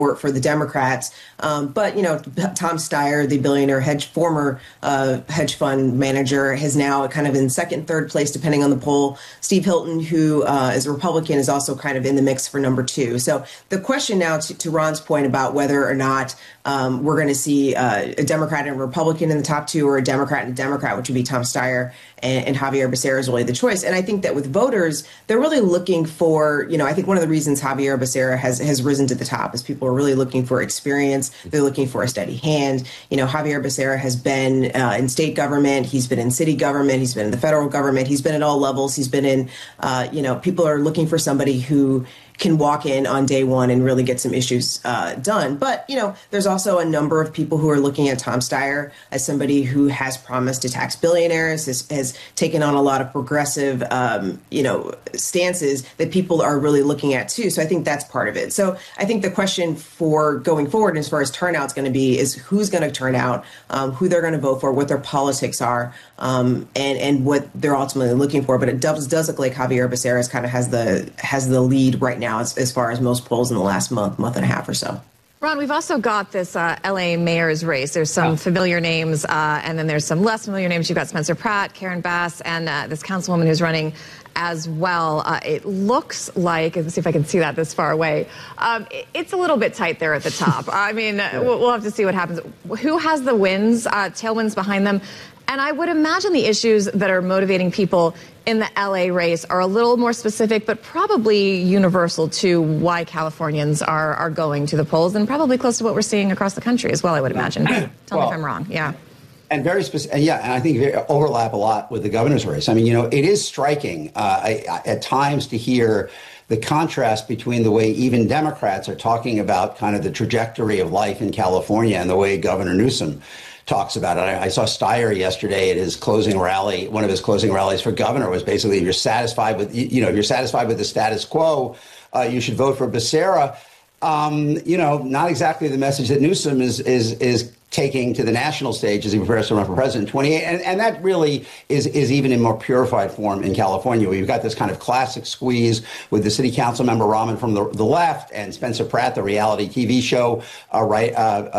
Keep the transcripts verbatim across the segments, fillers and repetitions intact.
For, for the Democrats. Um, but, you know, Tom Steyer, the billionaire hedge, former uh, hedge fund manager, has now kind of in second, third place, depending on the poll. Steve Hilton, who uh, is a Republican, is also kind of in the mix for number two. So the question now, to, to Ron's point about whether or not um, we're going to see uh, a Democrat and a Republican in the top two, or a Democrat and a Democrat, which would be Tom Steyer and, and Javier Becerra, is really the choice. And I think that with voters, they're really looking for, you know, I think one of the reasons Javier Becerra has, has risen to the top is people are really looking for experience. They're looking for a steady hand. You know, Javier Becerra has been uh, in state government. He's been in city government. He's been in the federal government. He's been at all levels. He's been in, uh, you know, people are looking for somebody who can walk in on day one and really get some issues uh, done. But, you know, there's also a number of people who are looking at Tom Steyer as somebody who has promised to tax billionaires, has, has taken on a lot of progressive, um, you know, stances that people are really looking at, too. So I think that's part of it. So I think the question for going forward as far as turnout is going to be is who's going to turn out, um, who they're going to vote for, what their politics are, um, and, and what they're ultimately looking for. But it does, does look like Javier Becerra kind of has the has the lead right now. As, as far as most polls in the last month, month and a half or so. Ron, we've also got this uh, L A mayor's race. There's some oh. familiar names, uh, and then there's some less familiar names. You've got Spencer Pratt, Karen Bass, and uh, this councilwoman who's running as well. Uh, it looks like, let's see if I can see that this far away, um, it, it's a little bit tight there at the top. I mean, we'll, we'll have to see what happens. Who has the wins, uh, tailwinds behind them? And I would imagine the issues that are motivating people in the L A race are a little more specific, but probably universal to why Californians are, are going to the polls, and probably close to what we're seeing across the country as well, I would imagine. Tell well, me if I'm wrong. Yeah. And very specific. Yeah, and I think they overlap a lot with the governor's race. I mean, you know, it is striking uh, I, I, at times to hear the contrast between the way even Democrats are talking about kind of the trajectory of life in California and the way Governor Newsom talks about it. I, I saw Steyer yesterday at his closing rally. One of his closing rallies for governor was basically, if you're satisfied with, you know, if you're satisfied with the status quo, uh, you should vote for Becerra. Um, you know, not exactly the message that Newsom is is is taking to the national stage as he prepares to run for president in twenty-eight. And, and that really is, is even in more purified form in California, where you've got this kind of classic squeeze with the city council member Rahman from the, the left and Spencer Pratt, the reality T V show, uh, right, uh,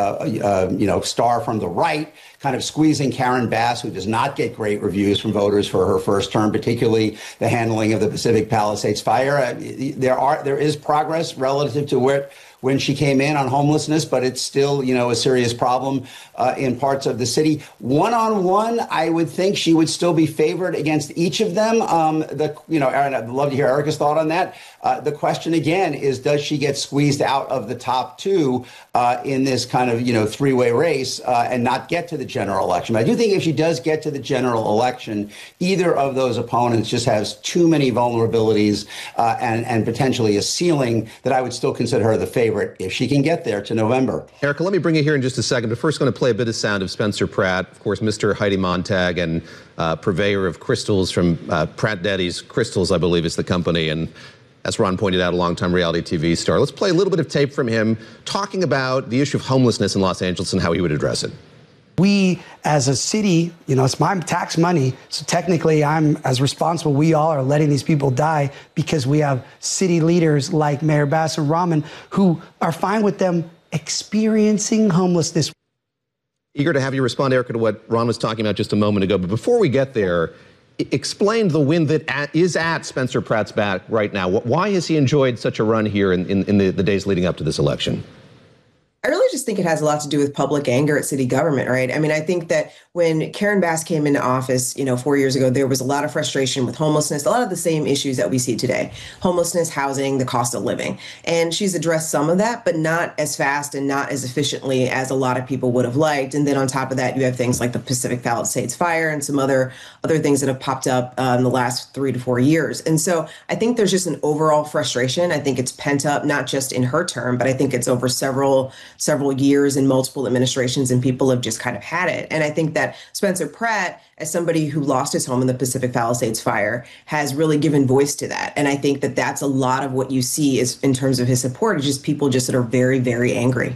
uh, uh, you know, star from the right, kind of squeezing Karen Bass, who does not get great reviews from voters for her first term, particularly the handling of the Pacific Palisades fire. Uh, there are there is progress relative to where when she came in on homelessness, but it's still, you know, a serious problem uh, in parts of the city. One-on-one, I would think she would still be favored against each of them. Um, the, you know, Aaron, I'd love to hear Erica's thought on that. Uh, the question, again, is does she get squeezed out of the top two uh, in this kind of, you know, three-way race uh, and not get to the general election? But I do think if she does get to the general election, either of those opponents just has too many vulnerabilities uh, and, and potentially a ceiling that I would still consider her the favorite if she can get there to November. Erica, let me bring you here in just a second, but first going to play a bit of sound of Spencer Pratt, of course, Mister Heidi Montag, and uh, purveyor of crystals from uh, Pratt Daddy's Crystals, I believe is the company, and as Ron pointed out, a longtime reality T V star. Let's play a little bit of tape from him talking about the issue of homelessness in Los Angeles and how he would address it. We, as a city, you know, it's my tax money, so technically I'm as responsible. We all are letting these people die because we have city leaders like Mayor Bass and Rahman who are fine with them experiencing homelessness. Eager to have you respond, Erica, to what Ron was talking about just a moment ago. But before we get there, explain the wind that at, is at Spencer Pratt's back right now. Why has he enjoyed such a run here in, in, in the, the days leading up to this election? I really just think it has a lot to do with public anger at city government, right? I mean, I think that when Karen Bass came into office, you know, four years ago, there was a lot of frustration with homelessness, a lot of the same issues that we see today: homelessness, housing, the cost of living. And she's addressed some of that, but not as fast and not as efficiently as a lot of people would have liked. And then on top of that, you have things like the Pacific Palisades fire and some other other things that have popped up uh, in the last three to four years. And so I think there's just an overall frustration. I think it's pent up, not just in her term, but I think it's over several several years and multiple administrations, and people have just kind of had it. And I think that Spencer Pratt, as somebody who lost his home in the Pacific Palisades fire, has really given voice to that. And I think that that's a lot of what you see is in terms of his support, is just people just that are very, very angry.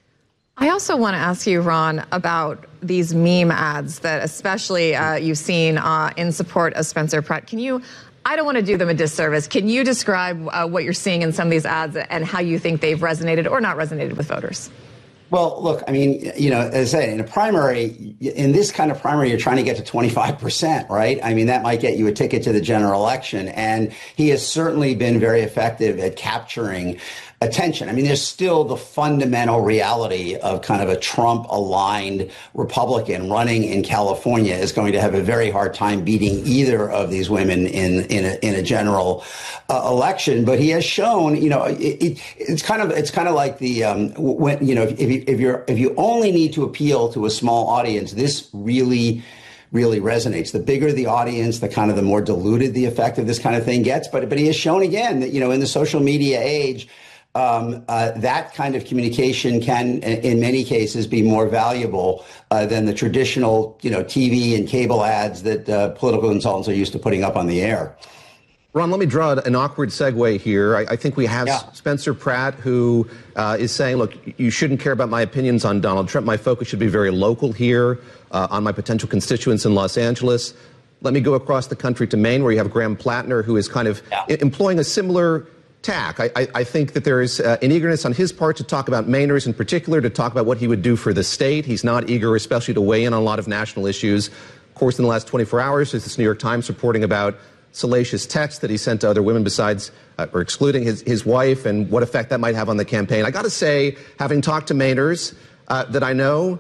I also want to ask you, Ron, about these meme ads that especially uh, you've seen uh, in support of Spencer Pratt. Can you I don't want to do them a disservice. Can you describe uh, what you're seeing in some of these ads and how you think they've resonated or not resonated with voters? Well, look, I mean, you know, as I said, in a primary, in this kind of primary, you're trying to get to twenty-five percent, right? I mean, that might get you a ticket to the general election. And he has certainly been very effective at capturing attention. I mean, there's still the fundamental reality of kind of a Trump-aligned Republican running in California is going to have a very hard time beating either of these women in in a, in a general uh, election. But he has shown, you know, it, it, it's kind of it's kind of like the um, when you know if you, if you're if you only need to appeal to a small audience, this really. really resonates. The bigger the audience, the kind of the more diluted the effect of this kind of thing gets. But but he has shown again that, you know, in the social media age, um, uh, that kind of communication can, in many cases, be more valuable uh, than the traditional, you know, T V and cable ads that uh, political consultants are used to putting up on the air. Ron, let me draw an awkward segue here. I, I think we have yeah. Spencer Pratt, who uh, is saying, look, you shouldn't care about my opinions on Donald Trump. My focus should be very local here uh, on my potential constituents in Los Angeles. Let me go across the country to Maine, where you have Graham Plattner, who is kind of yeah. I- employing a similar tack. I, I, I think that there is uh, an eagerness on his part to talk about Mainers in particular, to talk about what he would do for the state. He's not eager, especially to weigh in on a lot of national issues. Of course, in the last twenty-four hours, there's this New York Times reporting about salacious texts that he sent to other women besides uh, or excluding his, his wife, and what effect that might have on the campaign. I got to say, having talked to Mainers uh, that I know,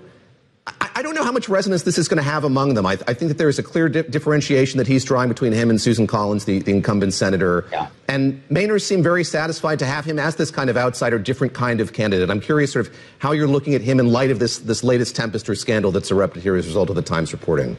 I, I don't know how much resonance this is going to have among them. I, I think that there is a clear di- differentiation that he's drawing between him and Susan Collins, the, the incumbent senator. Yeah. And Mainers seem very satisfied to have him as this kind of outsider, different kind of candidate. I'm curious sort of how you're looking at him in light of this, this latest Tempest or scandal that's erupted here as a result of the Times reporting.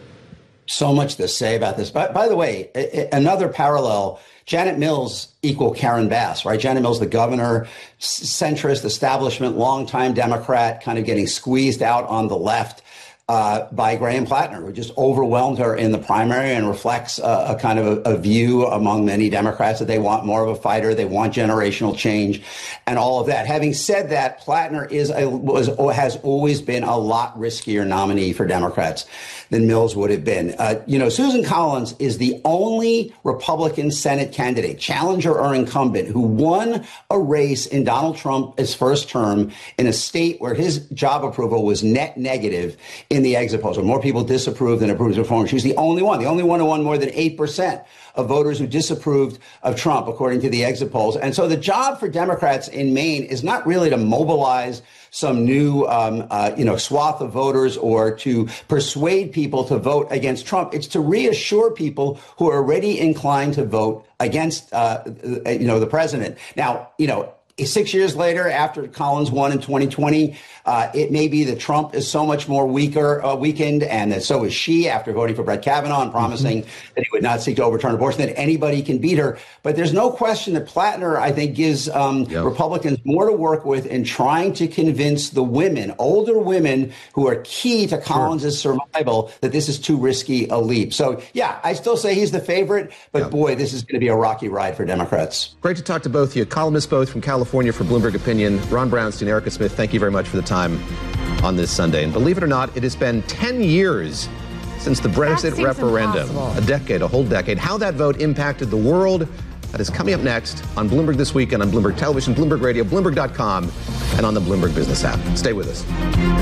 So much to say about this. But by the way, another parallel, Janet Mills equal Karen Bass, right? Janet Mills, the governor, centrist, establishment, longtime Democrat, kind of getting squeezed out on the left uh, by Graham Plattner, who just overwhelmed her in the primary and reflects a, a kind of a, a view among many Democrats that they want more of a fighter, they want generational change, and all of that. Having said that, Plattner is a, was has always been a lot riskier nominee for Democrats than Mills would have been. Uh, you know, Susan Collins is the only Republican Senate candidate, challenger or incumbent, who won a race in Donald Trump's first term in a state where his job approval was net negative in the exit polls, where more people disapproved than approved of reform. She was the only one, the only one who won more than eight percent of voters who disapproved of Trump, according to the exit polls. And so the job for Democrats in Maine is not really to mobilize some new, um, uh, you know, swath of voters or to persuade people to vote against Trump. It's to reassure people who are already inclined to vote against, uh, you know, the president. Now, you know, six years later, after Collins won in twenty twenty, uh, it may be that Trump is so much more weaker, uh, weakened, and that so is she after voting for Brett Kavanaugh and promising mm-hmm. that he would not seek to overturn abortion, that anybody can beat her. But there's no question that Plattner, I think, gives um, yep. Republicans more to work with in trying to convince the women, older women who are key to Collins's sure. survival, that this is too risky a leap. So, yeah, I still say he's the favorite, but yep. boy, this is going to be a rocky ride for Democrats. Great to talk to both of you. Columnists both from California for Bloomberg Opinion. Ron Brownstein, Erica Smith, thank you very much for the time on this Sunday. And believe it or not, it has been ten years since the Brexit referendum. Impossible. A decade, a whole decade. How that vote impacted the world, that is coming up next on Bloomberg This Weekend, on Bloomberg Television, Bloomberg Radio, Bloomberg dot com, and on the Bloomberg Business app. Stay with us.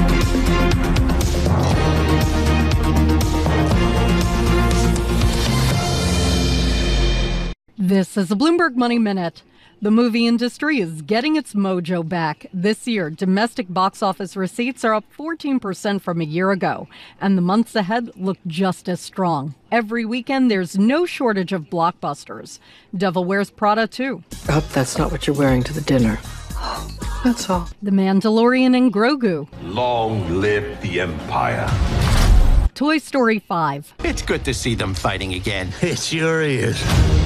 This is a Bloomberg Money Minute. The movie industry is getting its mojo back. This year, domestic box office receipts are up fourteen percent from a year ago, and the months ahead look just as strong. Every weekend, there's no shortage of blockbusters. Devil Wears Prada, too. I hope that's not what you're wearing to the dinner. That's all. The Mandalorian and Grogu. Long live the Empire. Toy Story five. It's good to see them fighting again. It sure is.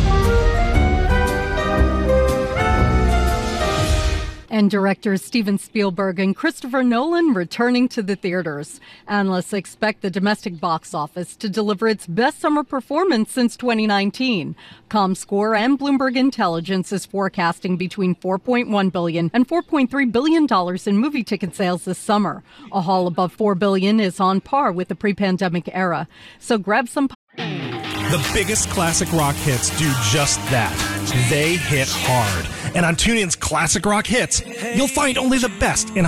And directors Steven Spielberg and Christopher Nolan returning to the theaters. Analysts expect the domestic box office to deliver its best summer performance since twenty nineteen. ComScore and Bloomberg Intelligence is forecasting between four point one billion dollars and four point three billion dollars in movie ticket sales this summer. A haul above four billion dollars is on par with the pre-pandemic era. So grab some... The biggest classic rock hits do just that. They hit hard. And on TuneIn's Classic Rock Hits, you'll find only the best in